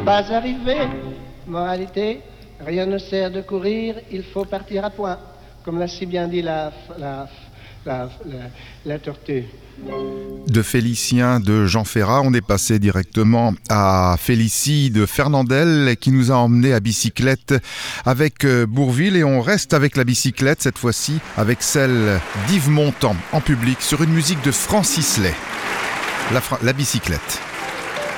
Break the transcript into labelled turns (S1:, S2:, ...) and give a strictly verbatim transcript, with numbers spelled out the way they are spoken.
S1: pas arrivé. Moralité, rien ne sert de courir, il faut partir à point. Comme l'a si bien dit la, la, la, la, la tortue.
S2: De Félicien de Jean Ferrat, on est passé directement à Félicie de Fernandel qui nous a emmenés à bicyclette avec Bourvil et on reste avec la bicyclette cette fois-ci avec celle d'Yves Montand en public sur une musique de Francis Lay. La, la bicyclette.